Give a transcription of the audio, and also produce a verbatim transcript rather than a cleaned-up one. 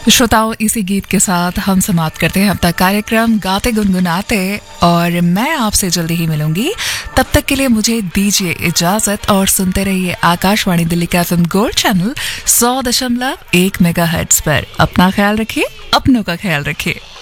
श्रोताओं, इसी गीत के साथ हम समाप्त करते हैं अपना कार्यक्रम गाते गुनगुनाते, और मैं आपसे जल्दी ही मिलूंगी। तब तक के लिए मुझे दीजिए इजाजत और सुनते रहिए आकाशवाणी दिल्ली का एफएम गोल्ड चैनल सौ दशमलव एक मेगाहर्ट्ज पर। अपना ख्याल रखिए, अपनों का ख्याल रखिए।